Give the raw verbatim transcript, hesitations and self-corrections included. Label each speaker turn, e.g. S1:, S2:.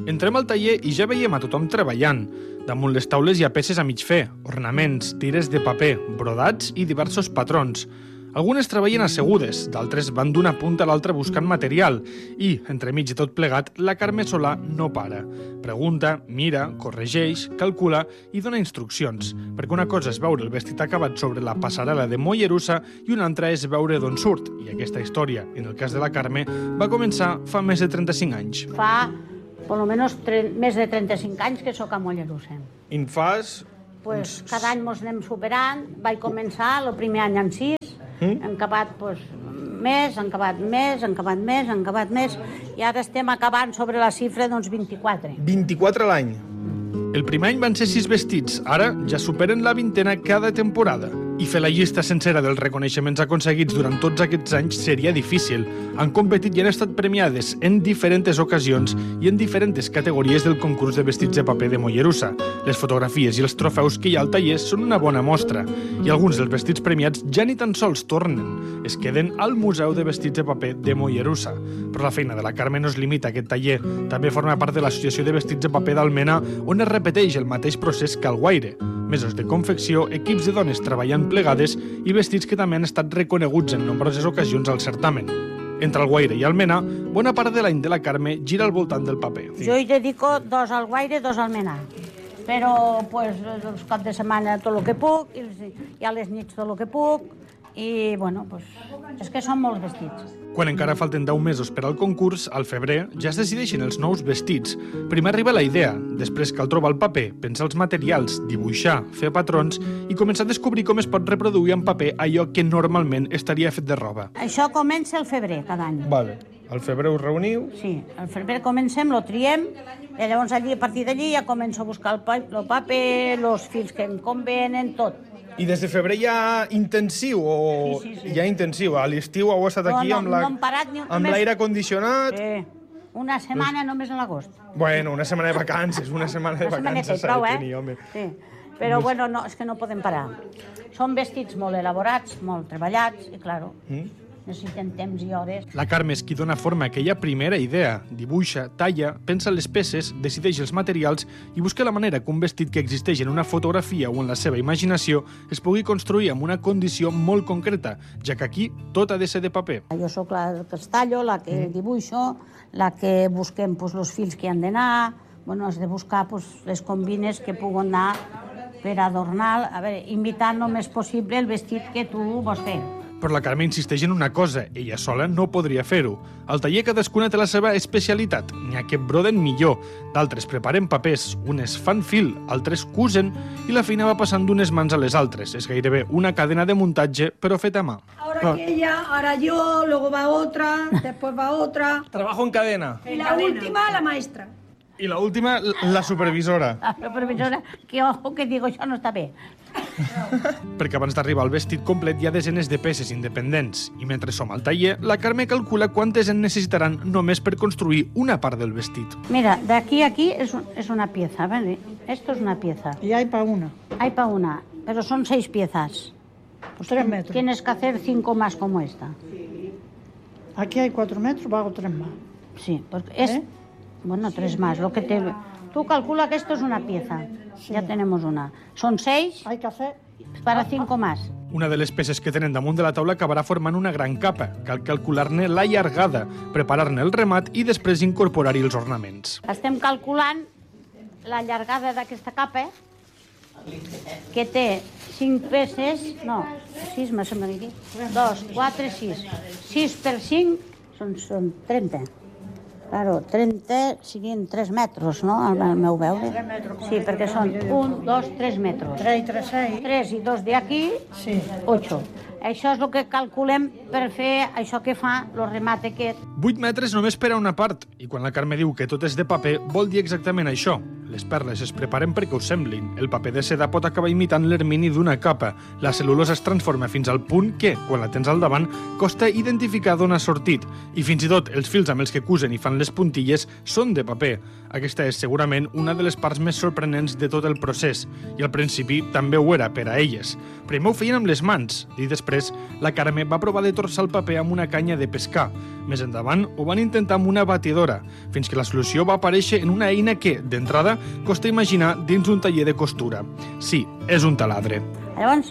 S1: Entrem al taller i ja veiem a tothom treballant. Damunt les taules hi ha peces a mig fer, ornaments, tires de paper, brodats i diversos patrons. Algunes treballen assegudes, d'altres van d'una punta a l'altra buscant material i, entremig de tot plegat, la Carme Solà no para. Pregunta, mira, corregeix, calcula i dona instruccions, perquè una cosa és veure el vestit acabat sobre la passarel·la de Mollerussa i una altra és veure d'on surt. I aquesta història, en el cas de la Carme, va començar fa més de trenta-cinc anys.
S2: Fa, per almenys, més de trenta-cinc anys que sóc a Mollerussa.
S1: I en fas?
S2: Pues, cada any ens anem superant. Vaig començar el primer any en sis, mm? hem acabat pues, més, hem acabat més, hem acabat més, hem acabat més, i ara estem acabant sobre la xifra d'uns vint-i-quatre.
S1: vint-i-quatre a l'any. El primer any van ser sis vestits, ara ja superen la vintena cada temporada. I fer la llista sencera dels reconeixements aconseguits durant tots aquests anys seria difícil. Han competit i han estat premiades en diferents ocasions i en diferents categories del concurs de vestits de paper de Mollerussa. Les fotografies i els trofeus que hi ha al taller són una bona mostra. I alguns dels vestits premiats ja ni tan sols tornen. Es queden al Museu de Vestits de Paper de Mollerussa. Però la feina de la Carme no es limita a aquest taller. També forma part de l'Associació de Vestits de Paper d'Almenar, on es repeteix el mateix procés que al Guaire. Mesos de confecció, equips de dones treballant plegades i vestits que també han estat reconeguts en nombroses ocasions al certamen. Entre el Guaire i Almenar, bona part de l'any de la Carme gira al voltant del paper.
S2: Jo hi dedico dos al Guaire, dos al Almenar. Però pues, els caps de setmana tot el que puc, i, i a les nits tot el que puc, i bueno, pues, és que són molts vestits.
S1: Quan encara falten deu mesos per al concurs, al febrer ja es decideixen els nous vestits. Primer arriba la idea, després cal trobar el paper, pensar els materials, dibuixar, fer patrons i començar a descobrir com es pot reproduir en paper allò que normalment estaria fet de roba.
S2: Això comença el febrer cada any.
S1: Vale. Al febrer us reuniu?
S2: Sí, al febrer comencem, lo triem, i llavors allí, a partir d'allí ja començo a buscar el, pa el paper, els fils que em convenen, tot.
S1: I des de febrer hi ha intensiu? O...
S2: Sí, sí, sí.
S1: Hi ha intensiu. A l'estiu heu estat aquí
S2: no, no,
S1: amb la...
S2: no hem parat ni un...
S1: amb l'aire condicionat?
S2: Sí. Una setmana pues... només a l'agost.
S1: Bueno, una setmana de vacances, una setmana de
S2: una
S1: vacances
S2: s'ha de
S1: tenir, home.
S2: Sí. Però bueno, no, és que no podem parar. Són vestits molt elaborats, molt treballats, i claro, mm? necessiten temps i hores.
S1: La Carme és qui dona forma a aquella primera idea. Dibuixa, talla, pensa les peces, decideix els materials i busca la manera que un vestit que existeix en una fotografia o en la seva imaginació es pugui construir amb una condició molt concreta, ja que aquí tot ha de ser de paper.
S2: Jo sóc la que es tallo, la que mm. dibuixo, la que busquem pues, els fils que han d'anar, bueno, has de buscar pues, les combines que puguen anar per adornar, a veure, imitar el més possible el vestit que tu vols fer.
S1: Però la Carme insisteix en una cosa, ella sola no podria fer-ho. Al taller cadascuna té la seva especialitat. N'hi ha que broden millor, d'altres preparen papers, unes fan fil, altres cusen, i la feina va passant d'unes mans a les altres. És gairebé una cadena de muntatge, però feta a mà.
S3: Ahora aquella, ahora yo, luego va otra, después va otra.
S1: Trabajo en cadena.
S3: Y la última, la maestra.
S1: I la última, la supervisora.
S2: La supervisora, que ojo que digo, això no està bé.
S1: Perquè abans d'arribar al vestit complet hi ha desenes de peces independents. I mentre som al taller, la Carme calcula quantes en necessitaran només per construir una part del vestit.
S2: Mira, d'aquí a aquí es, es una pieza, ¿vale? Esto es una pieza.
S4: Y hay para una.
S2: Hay para una, pero son seis piezas.
S4: Pues tres metros.
S2: Tienes que hacer cinco más como esta.
S4: Aquí hay cuatro metros, hago tres más.
S2: Sí, porque es... ¿Eh? Bueno, tres más. Lo que te... Tú calcula que esto es una pieza. Sí. Ya tenemos una. Son seis.
S4: Hay que hacer...
S2: Para cinco más.
S1: Una de les peces que tenen damunt de la taula acabarà formant una gran capa. Cal calcular-ne la llargada, preparar-ne el remat i després incorporar-hi els ornaments.
S2: Estem calculant la llargada d'aquesta capa, que té cinc peces, no, sis, me sembla aquí, dos, quatre, sis. sis per cinc són, són trenta. Claro, trenta serien tres metres, no?, al meu veure. Sí, perquè són un, dos, tres metres.
S4: tres i tres, seis.
S2: tres i dos d'aquí,
S4: sí.
S2: ocho. Això és el que calculem per fer això que fa el remat aquest.
S1: vuit metres només per a una part, i quan la Carme diu que tot és de paper, vol dir exactament això. Les perles es preparen perquè ho semblin. El paper de seda pot acabar imitant l'ermini d'una capa. La cel·lulosa es transforma fins al punt que, quan la tens al davant, costa identificar d'on ha sortit. I fins i tot els fils amb els que cusen i fan les puntilles són de paper. Aquesta és segurament una de les parts més sorprenents de tot el procés, i al principi també ho era per a elles. Primer ho feien amb les mans, i després la Carme va provar de torçar el paper amb una canya de pescar. Més endavant endavant ho van intentar amb una batidora, fins que la solució va aparèixer en una eina que, d'entrada, costa imaginar dins un taller de costura. Sí, és un taladre.
S2: Llavors,